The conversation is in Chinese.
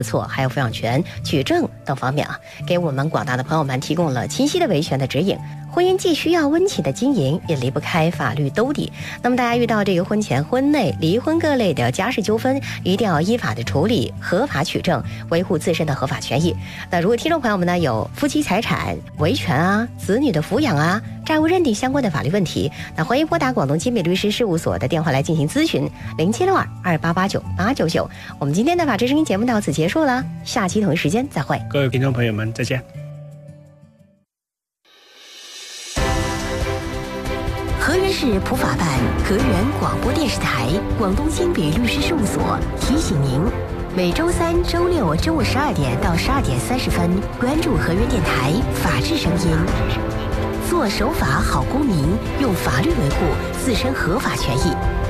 错还有抚养权、举证等方面给我们广大的朋友们提供了清晰的维权的指引。婚姻既需要温情的经营，也离不开法律兜底。那么大家遇到这个婚前、婚内、离婚各类的家事纠纷，一定要依法的处理，合法取证，维护自身的合法权益。那如果听众朋友们呢有夫妻财产维权子女的抚养债务认定相关的法律问题，那欢迎拨打广东金美律师事务所的电话来进行咨询，0762288989。我们今天的法治声音节目到此结束了，下期同一时间再会。 各位听众朋友们，再见。 河源市普法办河源广播电视台广东金比律师事务所提醒您，每周三、周六中午12点到12点30分，关注河源电台法治声音，做守法好公民，用法律维护自身合法权益。